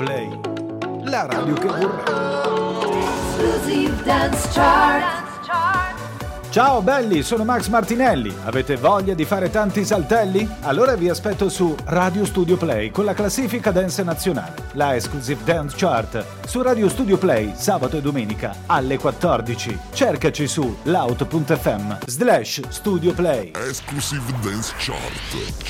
Play, la radio che vorrei. Exclusive Dance Chart. Ciao belli, sono Max Martinelli. Avete voglia di fare tanti saltelli? Allora vi aspetto su Radio Studio Play con la classifica dance nazionale, la Exclusive Dance Chart, su Radio Studio Play sabato e domenica alle 14. Cercaci su loud.fm/Studio Play. Exclusive Dance Chart.